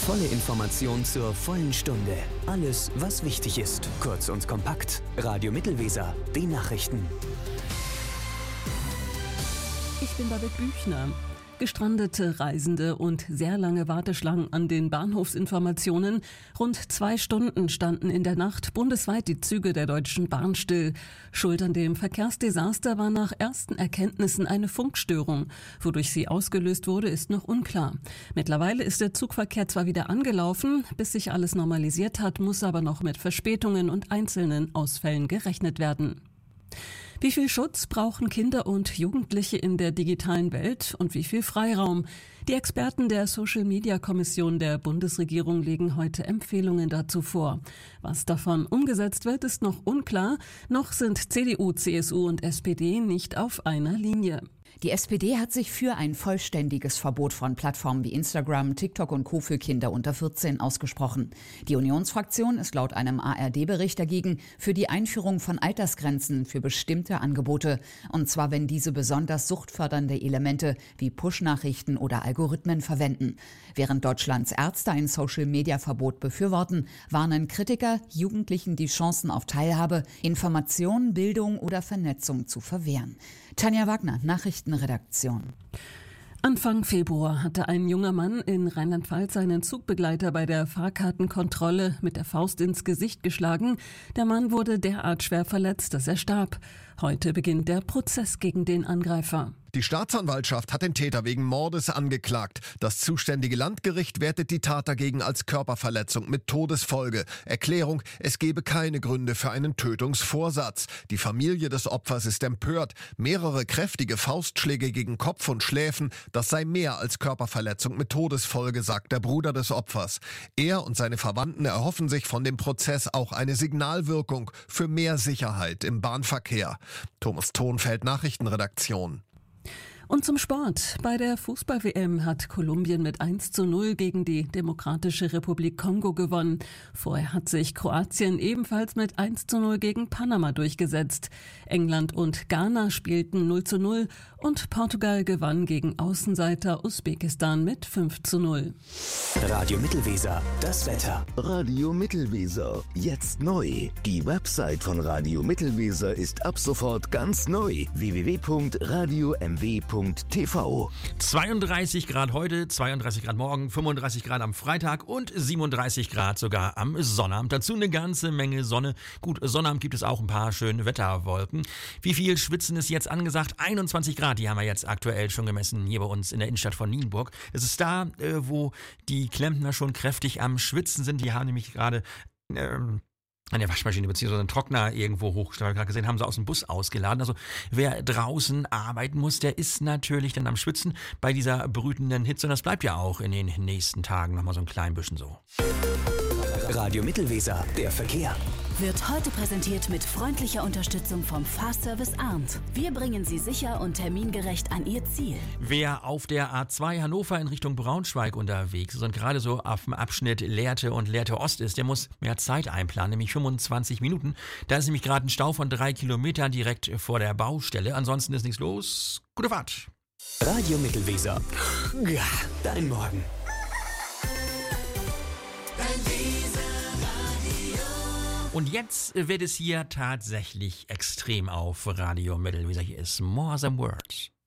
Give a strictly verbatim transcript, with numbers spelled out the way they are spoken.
volle Information zur vollen Stunde. Alles, was wichtig ist. Kurz und kompakt. Radio Mittelweser. Die Nachrichten. Ich bin Babette Büchner. Gestrandete Reisende und sehr lange Warteschlangen an den Bahnhofsinformationen. Rund zwei Stunden standen in der Nacht bundesweit die Züge der Deutschen Bahn still. Schuld an dem Verkehrsdesaster war nach ersten Erkenntnissen eine Funkstörung. Wodurch sie ausgelöst wurde, ist noch unklar. Mittlerweile ist der Zugverkehr zwar wieder angelaufen, bis sich alles normalisiert hat, muss aber noch mit Verspätungen und einzelnen Ausfällen gerechnet werden. Wie viel Schutz brauchen Kinder und Jugendliche in der digitalen Welt und wie viel Freiraum? Die Experten der Social-Media-Kommission der Bundesregierung legen heute Empfehlungen dazu vor. Was davon umgesetzt wird, ist noch unklar. Noch sind C D U, C S U und S P D nicht auf einer Linie. Die S P D hat sich für ein vollständiges Verbot von Plattformen wie Instagram, TikTok und Co. für Kinder unter vierzehn ausgesprochen. Die Unionsfraktion ist laut einem A R D-Bericht dagegen für die Einführung von Altersgrenzen für bestimmte Angebote. Und zwar, wenn diese besonders suchtfördernde Elemente wie Push-Nachrichten oder Algorithmen verwenden. Während Deutschlands Ärzte ein Social-Media-Verbot befürworten, warnen Kritiker, Jugendlichen die Chancen auf Teilhabe, Information, Bildung oder Vernetzung zu verwehren. Tanja Wagner, Nachrichtenredaktion. Anfang Februar hatte ein junger Mann in Rheinland-Pfalz seinen Zugbegleiter bei der Fahrkartenkontrolle mit der Faust ins Gesicht geschlagen. Der Mann wurde derart schwer verletzt, dass er starb. Heute beginnt der Prozess gegen den Angreifer. Die Staatsanwaltschaft hat den Täter wegen Mordes angeklagt. Das zuständige Landgericht wertet die Tat dagegen als Körperverletzung mit Todesfolge. Erklärung: Es gebe keine Gründe für einen Tötungsvorsatz. Die Familie des Opfers ist empört. Mehrere kräftige Faustschläge gegen Kopf und Schläfen, das sei mehr als Körperverletzung mit Todesfolge, sagt der Bruder des Opfers. Er und seine Verwandten erhoffen sich von dem Prozess auch eine Signalwirkung für mehr Sicherheit im Bahnverkehr. Thomas Thonfeld, Nachrichtenredaktion. Und zum Sport. Bei der Fußball-W M hat Kolumbien mit eins zu null gegen die Demokratische Republik Kongo gewonnen. Vorher hat sich Kroatien ebenfalls mit eins zu null gegen Panama durchgesetzt. England und Ghana spielten null zu null und Portugal gewann gegen Außenseiter Usbekistan mit fünf zu null. Radio Mittelweser, das Wetter. Radio Mittelweser, jetzt neu. Die Website von Radio Mittelweser ist ab sofort ganz neu. w w w punkt radio m w punkt t v. zweiunddreißig Grad heute, zweiunddreißig Grad morgen, fünfunddreißig Grad am Freitag und siebenunddreißig Grad sogar am Sonnabend. Dazu eine ganze Menge Sonne. Gut, Sonnabend gibt es auch ein paar schöne Wetterwolken. Wie viel Schwitzen ist jetzt angesagt? einundzwanzig Grad, die haben wir jetzt aktuell schon gemessen hier bei uns in der Innenstadt von Nienburg. Es ist da, äh, wo die Klempner schon kräftig am Schwitzen sind. Die haben nämlich gerade ähm, eine Waschmaschine bzw. einen Trockner irgendwo hochgestellt, gerade gesehen, haben sie aus dem Bus ausgeladen. Also wer draußen arbeiten muss, der ist natürlich dann am Schwitzen bei dieser brütenden Hitze. Und das bleibt ja auch in den nächsten Tagen nochmal so ein klein bisschen so. Radio Mittelweser, der Verkehr. Wird heute präsentiert mit freundlicher Unterstützung vom Fahrservice Arndt. Wir bringen Sie sicher und termingerecht an Ihr Ziel. Wer auf der A zwei Hannover in Richtung Braunschweig unterwegs ist und gerade so auf dem Abschnitt Lehrte und Lehrte Ost ist, der muss mehr Zeit einplanen, nämlich fünfundzwanzig Minuten. Da ist nämlich gerade ein Stau von drei Kilometern direkt vor der Baustelle. Ansonsten ist nichts los. Gute Fahrt. Radio Mittelweser. Ja, dein Morgen. Und jetzt wird es hier tatsächlich extrem auf Radio Mittelweser. Hier ist More Than Words.